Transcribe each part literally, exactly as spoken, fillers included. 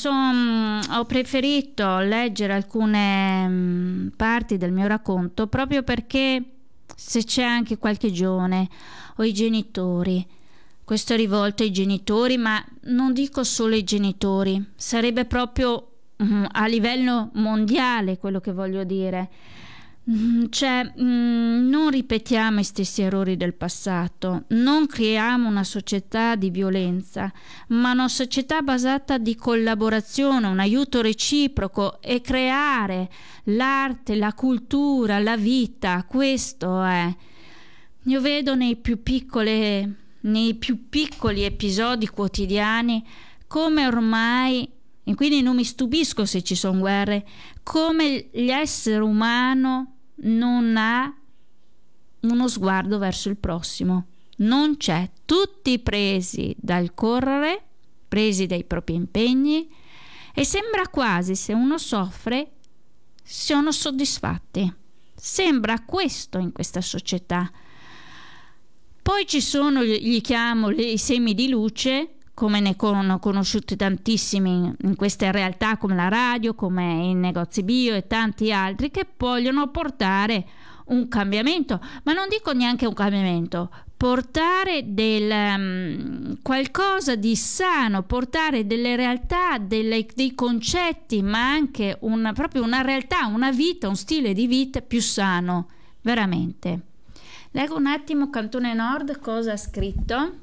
son, ho preferito leggere alcune mh, parti del mio racconto proprio perché se c'è anche qualche giovane o i genitori, questo è rivolto ai genitori, ma non dico solo ai genitori, sarebbe proprio mh, a livello mondiale quello che voglio dire. Mm, Cioè, mm, non ripetiamo gli stessi errori del passato, non creiamo una società di violenza, ma una società basata di collaborazione, un aiuto reciproco e creare l'arte, la cultura, la vita. Questo è. Io vedo nei più piccole, nei più piccoli episodi quotidiani come ormai, e quindi non mi stupisco se ci sono guerre, come l'essere umano non ha uno sguardo verso il prossimo, non c'è, tutti presi dal correre, presi dai propri impegni, e sembra quasi se uno soffre siano soddisfatti. Sembra questo in questa società. Poi ci sono, li chiamo i semi di luce, come ne ho conosciuti tantissimi in queste realtà come la radio, come i negozi bio e tanti altri, che vogliono portare un cambiamento, ma non dico neanche un cambiamento, portare del um, qualcosa di sano, portare delle realtà, delle, dei concetti, ma anche una, proprio una realtà, una vita, un stile di vita più sano, veramente. Leggo un attimo Cantone Nord cosa ha scritto.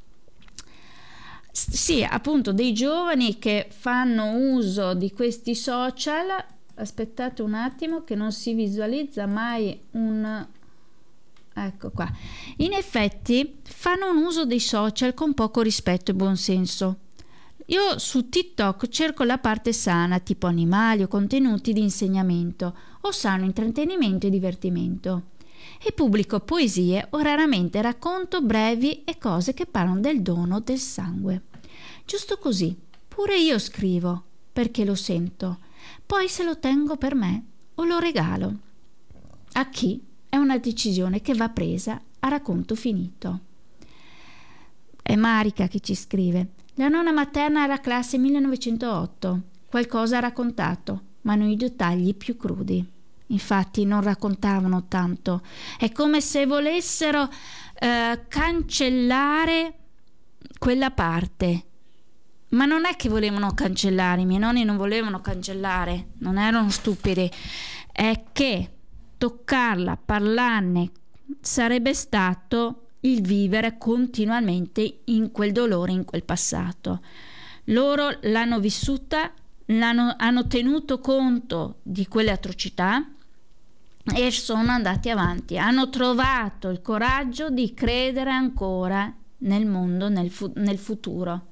Sì, appunto, dei giovani che fanno uso di questi social. Aspettate un attimo che non si visualizza mai un... Ecco qua. In effetti fanno un uso dei social con poco rispetto e buonsenso. Io su TikTok cerco la parte sana, tipo animali o contenuti di insegnamento o sano intrattenimento e divertimento. E pubblico poesie o raramente racconto brevi e cose che parlano del dono del sangue. Giusto così, pure io scrivo, perché lo sento, poi se lo tengo per me o lo regalo. A chi è una decisione che va presa a racconto finito. È Marica che ci scrive. La nonna materna era classe millenovecentootto, qualcosa ha raccontato, ma non i dettagli più crudi. Infatti non raccontavano tanto, è come se volessero eh, cancellare quella parte, ma non è che volevano cancellare, i miei nonni non volevano cancellare, non erano stupidi, è che toccarla, parlarne sarebbe stato il vivere continuamente in quel dolore, in quel passato. Loro l'hanno vissuta, l'hanno, hanno tenuto conto di quelle atrocità e sono andati avanti, hanno trovato il coraggio di credere ancora nel mondo, nel, fu- nel futuro.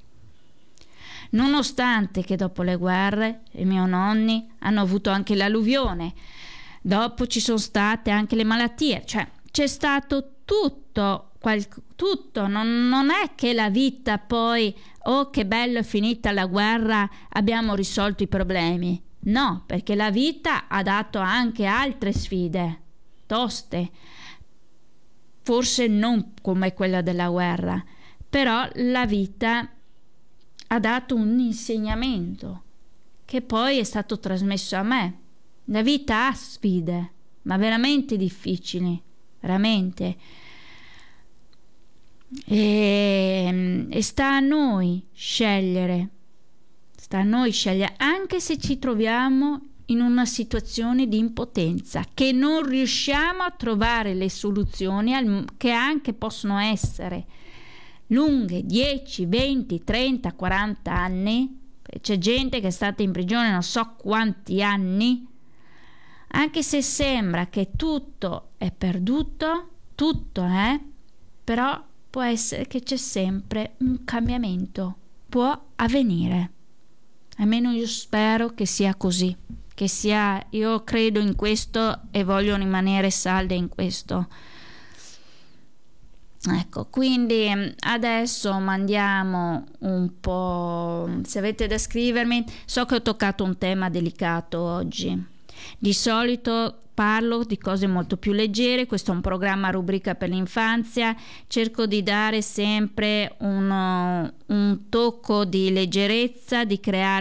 Nonostante che dopo le guerre i miei nonni hanno avuto anche l'alluvione, dopo ci sono state anche le malattie, cioè c'è stato tutto, qual- tutto, non, non è che la vita poi, oh che bello è finita la guerra, abbiamo risolto i problemi. No, perché la vita ha dato anche altre sfide, toste, forse non come quella della guerra, però la vita ha dato un insegnamento che poi è stato trasmesso a me. La vita ha sfide, ma veramente difficili, veramente. E, e sta a noi scegliere. Sta a noi scegliere, anche se ci troviamo in una situazione di impotenza, che non riusciamo a trovare le soluzioni al, che anche possono essere lunghe, dieci, venti, trenta, quaranta anni. C'è gente che è stata in prigione non so quanti anni, anche se sembra che tutto è perduto, tutto è, però può essere che c'è sempre un cambiamento, può avvenire. Almeno io spero che sia così, che sia, io credo in questo e voglio rimanere salda in questo. Ecco, quindi adesso mandiamo un po', se avete da scrivermi, so che ho toccato un tema delicato oggi. Di solito parlo di cose molto più leggere, questo è un programma rubrica per l'infanzia, cerco di dare sempre un, un tocco di leggerezza, di creare